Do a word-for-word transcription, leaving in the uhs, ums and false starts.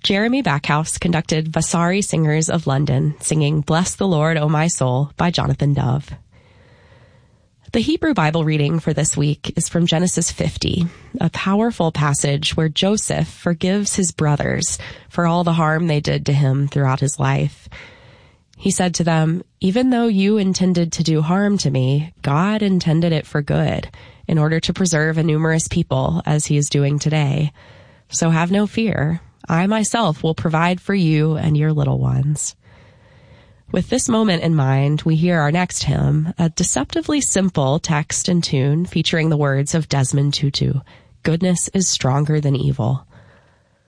Jeremy Backhouse conducted Vasari Singers of London, singing Bless the Lord, O My Soul by Jonathan Dove. The Hebrew Bible reading for this week is from Genesis fifty, a powerful passage where Joseph forgives his brothers for all the harm they did to him throughout his life. He said to them, "Even though you intended to do harm to me, God intended it for good, in order to preserve a numerous people as he is doing today. So have no fear. I myself will provide for you and your little ones." With this moment in mind, we hear our next hymn, a deceptively simple text and tune featuring the words of Desmond Tutu, "Goodness is stronger than evil."